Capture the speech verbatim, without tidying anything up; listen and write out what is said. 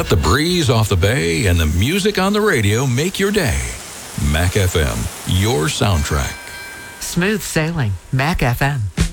Let the breeze off the bay and the music on the radio make your day. Mac F M, your soundtrack. Smooth sailing, Mac F M.